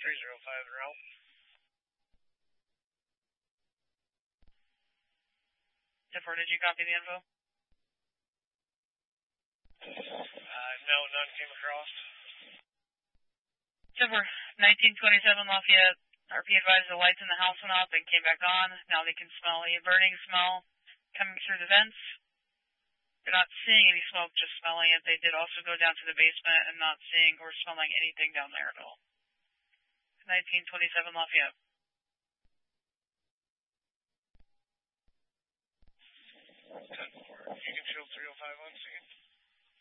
route. 10-4, did you copy the info? No, none came across. 10-4, 1927 Lafayette. RP advised the lights in the house went off and came back on. Now they can smell a burning smell coming through the vents. They're not seeing any smoke, just smelling it. They did also go down to the basement and not seeing or smelling anything down there at all. 1927 Lafayette. 10-4. You can shield 305 on scene.